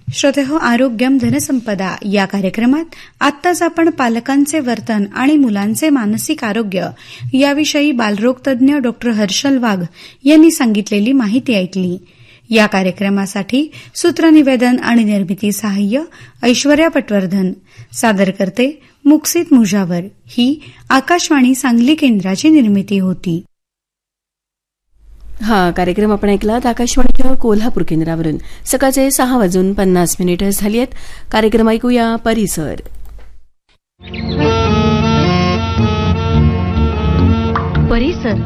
श्रोतेहो, आरोग्यम धनसंपदा या कार्यक्रमात आत्ताच आपण पालकांचे वर्तन आणि मुलांचे मानसिक आरोग्य याविषयी बालरोग तज्ज्ञ डॉ. हर्षल वाघ यांनी सांगितलेली माहिती ऐकली. या कार्यक्रमासाठी सूत्रनिवेदन आणि निर्मिती सहाय्य ऐश्वर्या पटवर्धन. सादर करते मुक्सित मुजावर. ही आकाशवाणी सांगली केंद्राची निर्मिती होती. हा कार्यक्रम आपण ऐकलात आकाशवाणीच्या कोल्हापूर केंद्रावरून. सकाळचे 6:50 झाली आहेत. कार्यक्रम ऐकूया परिसर. परिसर.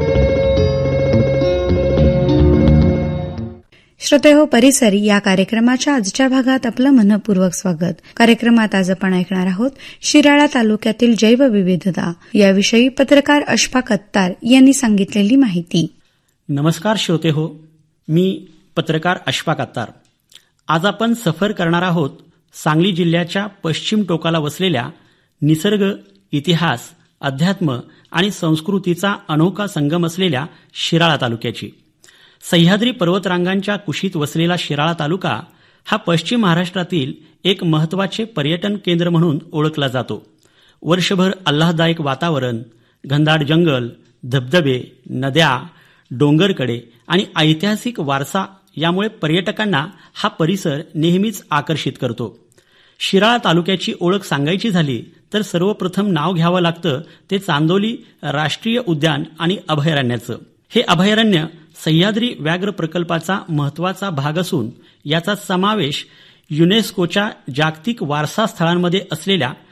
श्रोतेहो, परिसर या कार्यक्रमाच्या आजच्या भागात आपलं मनपूर्वक स्वागत. कार्यक्रमात आज आपण ऐकणार आहोत शिराळा तालुक्यातील जैवविविधता याविषयी पत्रकार अशफाक अत्तार यांनी सांगितलेली माहिती. नमस्कार श्रोतेहो, मी पत्रकार अशफाक अत्तार. आज आपण सफर करणार आहोत सांगली जिल्ह्याच्या पश्चिम टोकाला वसलेल्या निसर्ग, इतिहास, अध्यात्म आणि संस्कृतीचा अनोखा संगम असलेल्या शिराळा तालुक्याची. सह्याद्री पर्वतरांगांच्या कुशीत वसलेला शिराळा तालुका हा पश्चिम महाराष्ट्रातील एक महत्त्वाचे पर्यटन केंद्र म्हणून ओळखला जातो. वर्षभर आल्हाददायक वातावरण, घनदाट जंगल, धबधबे, नद्या, डोंगरकडे आणि ऐतिहासिक वारसा यामुळे पर्यटकांना हा परिसर नेहमीच आकर्षित करतो. शिराळा तालुक्याची ओळख सांगायची झाली तर सर्वप्रथम नाव घ्यावं लागतं ते चांदोली राष्ट्रीय उद्यान आणि अभयारण्याचं. हे अभयारण्य सह्याद्री व्याघ्र प्रकल्पाचा महत्त्वाचा भाग असून याचा समावेश युनेस्कोच्या जागतिक वारसा स्थळांमध्ये असलेल्या